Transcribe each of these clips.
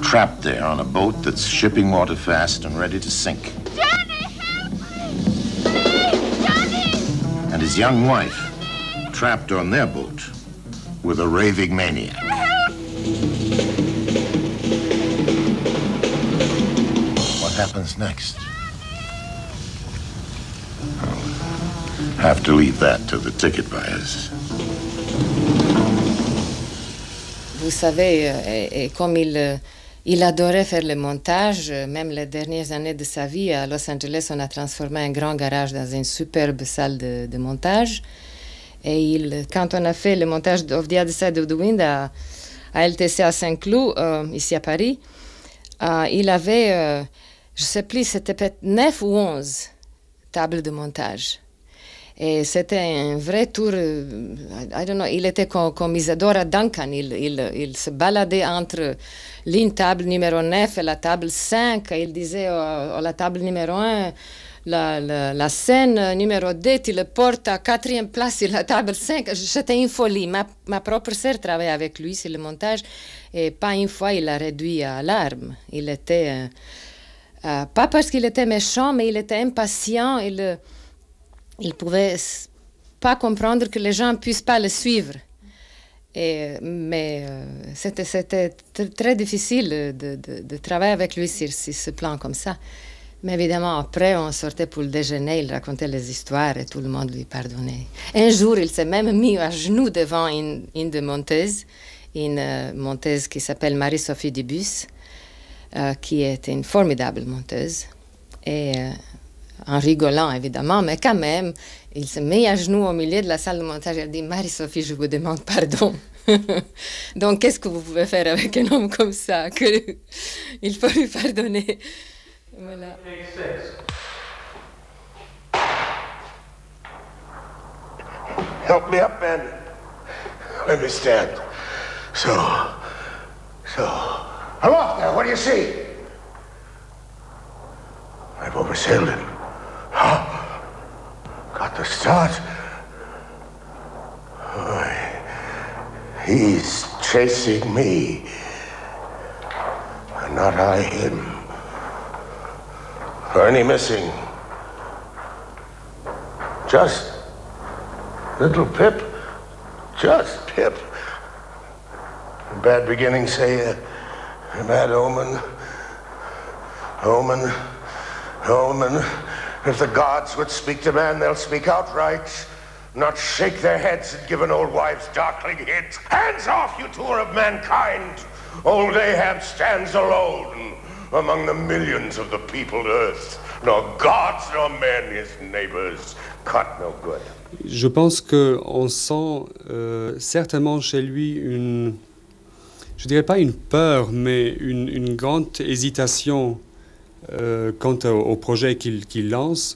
trapped there on a boat that's shipping water fast and ready to sink. Johnny, help me! Please, Johnny! And his young wife, trapped on their boat with a raving maniac. Help! What happens next? I'll have to leave that to the ticket buyers. Vous savez, et comme il adorait faire le montage, même les dernières années de sa vie, à Los Angeles, on a transformé un grand garage dans une superbe salle de montage. Et quand on a fait le montage of the Other Side of the Wind à LTC à Saint-Cloud, ici à Paris, il avait, je ne sais plus, c'était peut-être 9 ou 11 tables de montage. Et c'était un vrai tour, I don't know, il était comme Isadora Duncan, il se baladait entre une table numéro 9 et la table 5, et il disait à la table numéro 1, la scène numéro 2, tu le portes à 4e place sur la table 5. C'était une folie. Ma propre sœur travaillait avec lui sur le montage, et pas une fois il a réduit à larmes. Il était, pas parce qu'il était méchant, mais il était impatient, il pouvait pas comprendre que les gens puissent pas le suivre. Mais c'était très difficile de travailler avec lui sur ce plan comme ça. Mais évidemment, après, on sortait pour le déjeuner, il racontait les histoires et tout le monde lui pardonnait. Un jour, il s'est même mis à genoux devant une monteuse qui s'appelle Marie-Sophie Dubus, qui est une formidable monteuse. Et en rigolant, évidemment, mais quand même, il s'est mis à genoux au milieu de la salle de montage et il a dit « Marie-Sophie, je vous demande pardon. » Donc, qu'est-ce que vous pouvez faire avec un homme comme ça? Il faut lui pardonner. Voilà. Help me up, man. Let me stand. So. Aloft there, what do you see? I've oversailed it. Huh? Got the start. He's chasing me, and not I him. Ernie missing. Just little Pip. Just Pip. A bad beginning, say a bad omen. Omen. If the gods would speak to man, they'll speak outright, not shake their heads and give an old wives' darkling hint. Hands off, you tour of mankind! Old Ahab stands alone among the millions of the peopled earth. Nor gods nor men, his neighbors, cut no good. Je pense qu'on sent certainement chez lui je dirais pas une peur, mais une grande hésitation quant au projet qu'il lance.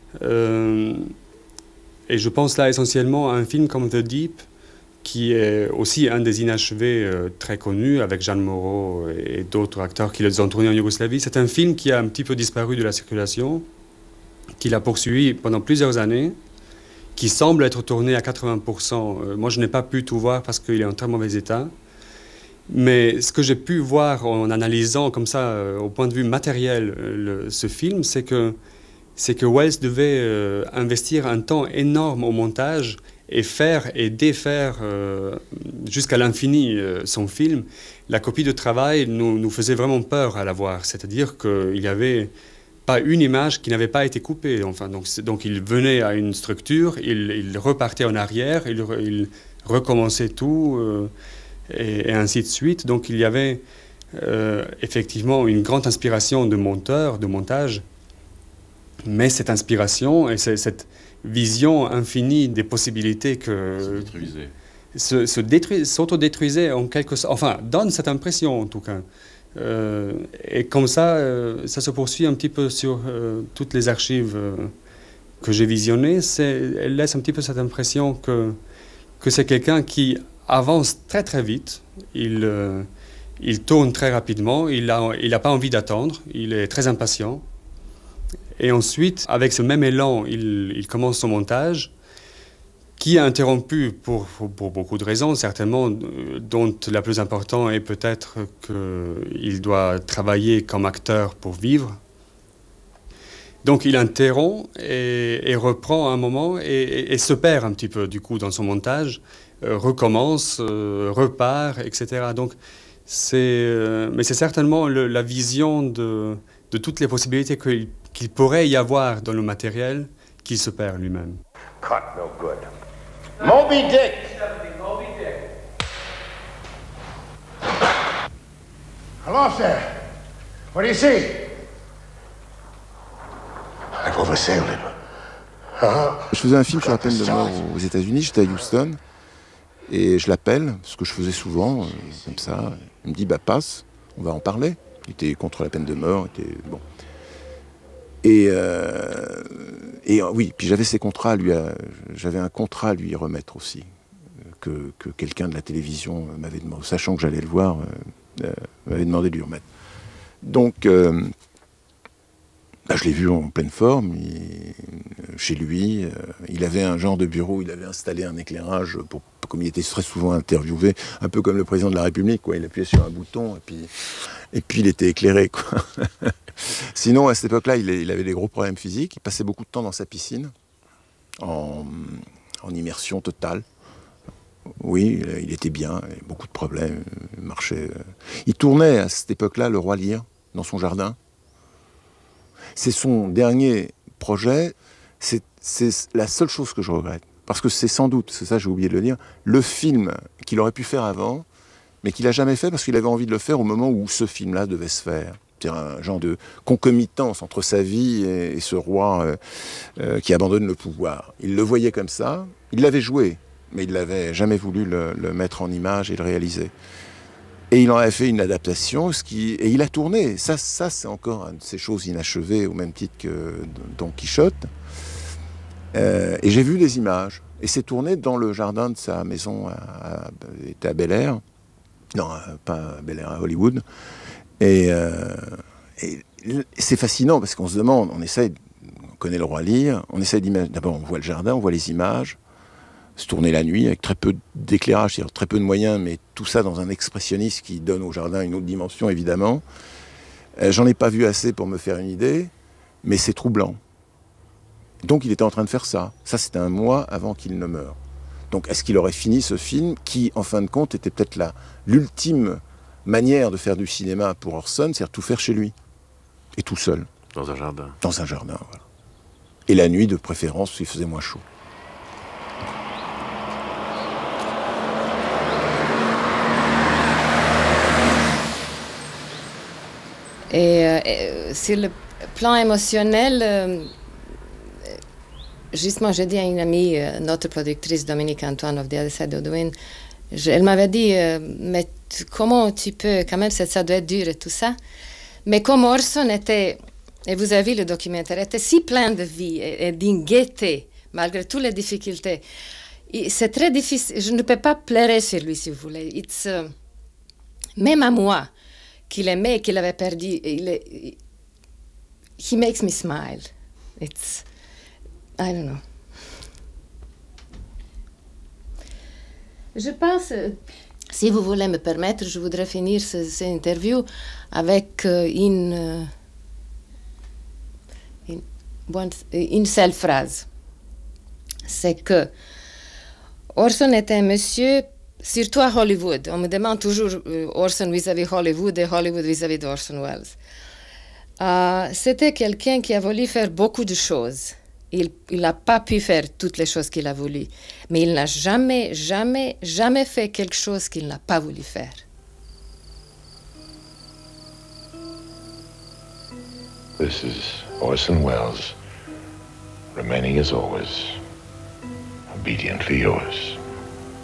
Et je pense là essentiellement à un film comme The Deep, qui est aussi un des inachevés très connus, avec Jeanne Moreau et d'autres acteurs qui les ont tournés en Yougoslavie. C'est un film qui a un petit peu disparu de la circulation, qu'il a poursuivi pendant plusieurs années, qui semble être tourné à 80%. Moi, je n'ai pas pu tout voir parce qu'il est en très mauvais état. Mais ce que j'ai pu voir en analysant comme ça, au point de vue matériel, ce film, c'est que Welles devait investir un temps énorme au montage et faire et défaire jusqu'à l'infini son film. La copie de travail nous faisait vraiment peur à la voir. C'est-à-dire qu'il n'y avait pas une image qui n'avait pas été coupée. Enfin, donc il venait à une structure, il repartait en arrière, il recommençait tout, et ainsi de suite. Donc il y avait effectivement une grande inspiration de monteur, de montage, mais cette inspiration et cette vision infinie des possibilités que s'autodétruisait en quelque sorte, enfin donne cette impression en tout cas. Et comme ça, ça se poursuit un petit peu sur toutes les archives que j'ai visionnées. Elle laisse un petit peu cette impression que c'est quelqu'un qui avance très très vite. Il tourne très rapidement. Il n'a pas envie d'attendre. Il est très impatient. Et ensuite, avec ce même élan, il commence son montage, qui est interrompu pour beaucoup de raisons, certainement, dont la plus importante est peut-être qu'il doit travailler comme acteur pour vivre. Donc il interrompt et reprend un moment et se perd un petit peu du coup dans son montage, recommence, repart, etc. Donc mais c'est certainement la vision de toutes les possibilités qu'il pourrait y avoir dans le matériel qu'il se perd lui-même. Cut no good. Moby Dick! Hello, sir. What do you see? I've oversailed him. Je faisais un film sur la peine de mort aux États-Unis, j'étais à Houston, et je l'appelle, ce que je faisais souvent, comme ça. Il me dit, passe, on va en parler. Il était contre la peine de mort, bon. Et oui, puis j'avais ses contrats, j'avais un contrat à lui remettre aussi, que quelqu'un de la télévision m'avait demandé, sachant que j'allais le voir, m'avait demandé de lui remettre. Donc, je l'ai vu en pleine forme, chez lui. Il avait un genre de bureau, il avait installé un éclairage, comme il était très souvent interviewé, un peu comme le président de la République, quoi. Il appuyait sur un bouton et puis il était éclairé, quoi. Sinon, à cette époque-là, il avait des gros problèmes physiques. Il passait beaucoup de temps dans sa piscine, en immersion totale. Oui, il était bien, il avait beaucoup de problèmes, il marchait. Il tournait à cette époque-là Le Roi Lear, dans son jardin. C'est son dernier projet, c'est la seule chose que je regrette. Parce que c'est sans doute, c'est ça j'ai oublié de le dire, le film qu'il aurait pu faire avant, mais qu'il n'a jamais fait parce qu'il avait envie de le faire au moment où ce film-là devait se faire. C'est-à-dire un genre de concomitance entre sa vie et ce roi qui abandonne le pouvoir. Il le voyait comme ça, il l'avait joué, mais il n'avait jamais voulu le mettre en image et le réaliser. Et il en avait fait une adaptation, et il a tourné. Ça c'est encore une de ces choses inachevées, au même titre que Don Quichotte. Et j'ai vu des images. Et c'est tourné dans le jardin de sa maison à Bel-Air. Non, pas à Bel-Air, à Hollywood. Et c'est fascinant parce qu'on se demande, on connaît Le Roi Lear, on essaie d'imaginer. D'abord, on voit le jardin, on voit les images. Se tourner la nuit avec très peu d'éclairage, c'est-à-dire très peu de moyens, mais tout ça dans un expressionniste qui donne au jardin une autre dimension, évidemment. J'en ai pas vu assez pour me faire une idée, mais c'est troublant. Donc il était en train de faire ça. Ça, c'était un mois avant qu'il ne meure. Donc est-ce qu'il aurait fini ce film qui, en fin de compte, était peut-être l'ultime manière de faire du cinéma pour Orson, c'est-à-dire tout faire chez lui. Et tout seul. Dans un jardin. Dans un jardin, voilà. Et la nuit, de préférence, parce qu'il faisait moins chaud. Et sur le plan émotionnel, justement, j'ai dit à une amie, notre productrice Dominique Antoine of The Other Side of the Wind, elle m'avait dit, mais comment tu peux, quand même, ça doit être dur et tout ça. Mais comme Orson était, et vous avez vu le documentaire, était si plein de vie et d'une gaieté, malgré toutes les difficultés. C'est très difficile, je ne peux pas pleurer sur lui, si vous voulez. Même à moi, qu'il aimait, qu'il avait perdu, he makes me smile. I don't know. Je pense, si vous voulez me permettre, je voudrais finir cette interview avec une seule phrase. C'est que Orson était un monsieur, surtout à Hollywood. On me demande toujours Orson vis-à-vis Hollywood et Hollywood vis-à-vis d'Orson Welles. C'était quelqu'un qui a voulu faire beaucoup de choses. Il n'a pas pu faire toutes les choses qu'il a voulu. Mais il n'a jamais, jamais, jamais fait quelque chose qu'il n'a pas voulu faire. This is Orson Welles, remaining as always, obediently yours.